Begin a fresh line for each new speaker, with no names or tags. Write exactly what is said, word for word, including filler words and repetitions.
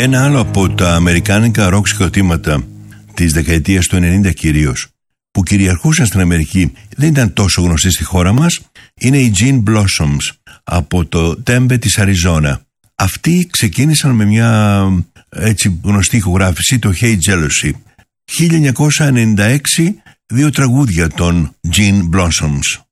Ένα άλλο από τα αμερικάνικα ροκ συγκροτήματα της δεκαετίας του ενενήντα κυρίως, που κυριαρχούσαν στην Αμερική, δεν ήταν τόσο γνωστή στη χώρα μας, είναι οι Gin Blossoms από το Tempe της Αριζόνα. Αυτοί ξεκίνησαν με μια έτσι γνωστή ηχογράφηση, το Hey Jealousy. χίλια εννιακόσια ενενήντα έξι, δύο τραγούδια των Gin Blossoms.